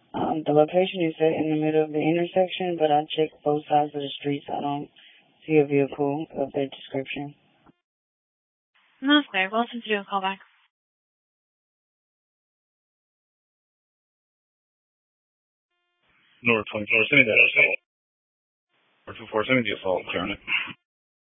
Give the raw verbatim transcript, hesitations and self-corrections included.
Um, the location is set in the middle of the intersection, but I checked both sides of the streets. I don't see a vehicle of that description. No, that's clear. We'll send you a call back. North twenty-four seventy, or two four seventy assault, clearing it.